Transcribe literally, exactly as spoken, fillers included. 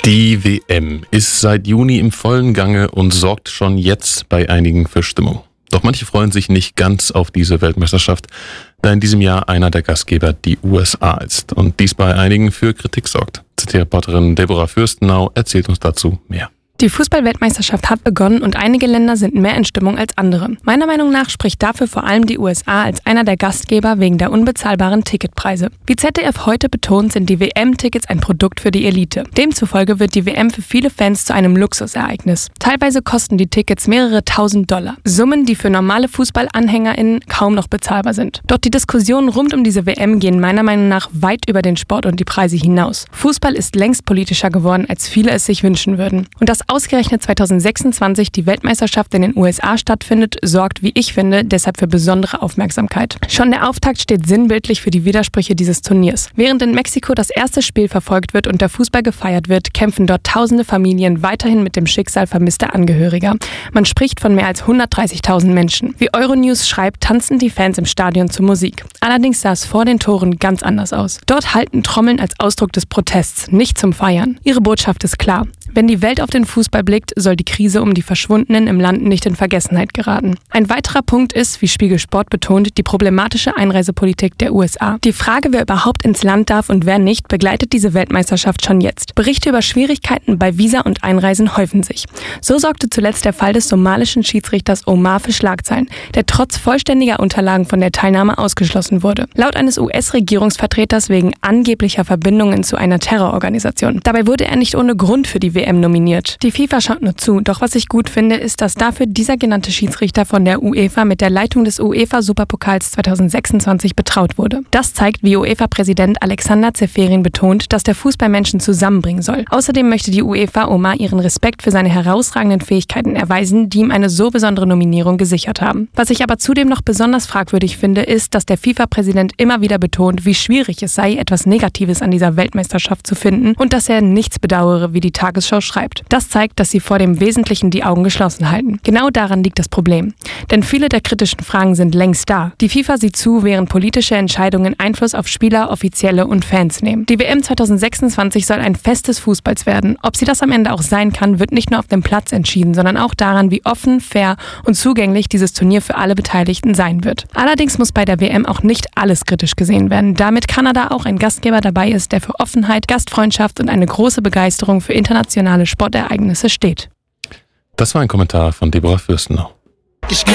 Die W M ist seit Juni im vollen Gange und sorgt schon jetzt bei einigen für Stimmung. Doch manche freuen sich nicht ganz auf diese Weltmeisterschaft, da in diesem Jahr einer der Gastgeber die U S A ist und dies bei einigen für Kritik sorgt. Z T-Reporterin Deborah Fürstenau erzählt uns dazu mehr. Die Fußball-Weltmeisterschaft hat begonnen und einige Länder sind mehr in Stimmung als andere. Meiner Meinung nach spricht dafür vor allem die U S A als einer der Gastgeber wegen der unbezahlbaren Ticketpreise. Wie Z D F heute betont, sind die W M-Tickets ein Produkt für die Elite. Demzufolge wird die W M für viele Fans zu einem Luxusereignis. Teilweise kosten die Tickets mehrere tausend Dollar. Summen, die für normale FußballanhängerInnen kaum noch bezahlbar sind. Doch die Diskussionen rund um diese W M gehen meiner Meinung nach weit über den Sport und die Preise hinaus. Fußball ist längst politischer geworden, als viele es sich wünschen würden. Und das ausgerechnet zweitausendsechsundzwanzig die Weltmeisterschaft in den U S A stattfindet, sorgt, wie ich finde, deshalb für besondere Aufmerksamkeit. Schon der Auftakt steht sinnbildlich für die Widersprüche dieses Turniers. Während in Mexiko das erste Spiel verfolgt wird und der Fußball gefeiert wird, kämpfen dort tausende Familien weiterhin mit dem Schicksal vermisster Angehöriger. Man spricht von mehr als hundertdreißigtausend Menschen. Wie Euronews schreibt, tanzen die Fans im Stadion zur Musik. Allerdings sah es vor den Toren ganz anders aus. Dort halten Trommeln als Ausdruck des Protests, nicht zum Feiern. Ihre Botschaft ist klar. Wenn die Welt auf den Fußball blickt, soll die Krise um die Verschwundenen im Land nicht in Vergessenheit geraten. Ein weiterer Punkt ist, wie Spiegel Sport betont, die problematische Einreisepolitik der U S A. Die Frage, wer überhaupt ins Land darf und wer nicht, begleitet diese Weltmeisterschaft schon jetzt. Berichte über Schwierigkeiten bei Visa und Einreisen häufen sich. So sorgte zuletzt der Fall des somalischen Schiedsrichters Omar für Schlagzeilen, der trotz vollständiger Unterlagen von der Teilnahme ausgeschlossen wurde. Laut eines U S-Regierungsvertreters wegen angeblicher Verbindungen zu einer Terrororganisation. Dabei wurde er nicht ohne Grund für die W M nominiert. Die FIFA schaut nur zu, doch was ich gut finde, ist, dass dafür dieser genannte Schiedsrichter von der UEFA mit der Leitung des UEFA-Superpokals zweitausendsechsundzwanzig betraut wurde. Das zeigt, wie UEFA-Präsident Alexander Ceferin betont, dass der Fußball Menschen zusammenbringen soll. Außerdem möchte die UEFA Omar ihren Respekt für seine herausragenden Fähigkeiten erweisen, die ihm eine so besondere Nominierung gesichert haben. Was ich aber zudem noch besonders fragwürdig finde, ist, dass der FIFA-Präsident immer wieder betont, wie schwierig es sei, etwas Negatives an dieser Weltmeisterschaft zu finden und dass er nichts bedauere, wie die Tagesschau schreibt. Das zeigt, dass sie vor dem Wesentlichen die Augen geschlossen halten. Genau daran liegt das Problem. Denn viele der kritischen Fragen sind längst da. Die FIFA sieht zu, während politische Entscheidungen Einfluss auf Spieler, Offizielle und Fans nehmen. Die W M zweitausendsechsundzwanzig soll ein Fest des Fußballs werden. Ob sie das am Ende auch sein kann, wird nicht nur auf dem Platz entschieden, sondern auch daran, wie offen, fair und zugänglich dieses Turnier für alle Beteiligten sein wird. Allerdings muss bei der W M auch nicht alles kritisch gesehen werden, damit Kanada auch ein Gastgeber dabei ist, der für Offenheit, Gastfreundschaft und eine große Begeisterung für internationale Sportereignisse steht. Das war ein Kommentar von Deborah Fürstenau.